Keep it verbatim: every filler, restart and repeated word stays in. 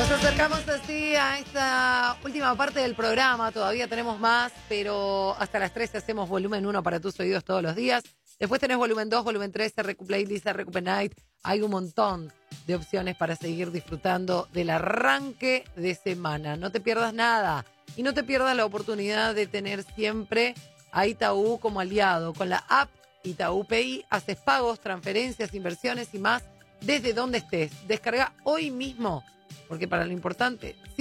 Nos acercamos así a esta última parte del programa, todavía tenemos más, pero hasta las trece hacemos volumen uno para tus oídos todos los días. Después tenés volumen dos, volumen tres, R Q Playlist, R Q Night. Hay un montón de opciones para seguir disfrutando del arranque de semana. No te pierdas nada y no te pierdas la oportunidad de tener siempre a Itaú como aliado. Con la app Itaú P I haces pagos, transferencias, inversiones y más desde donde estés. Descarga hoy mismo, porque para lo importante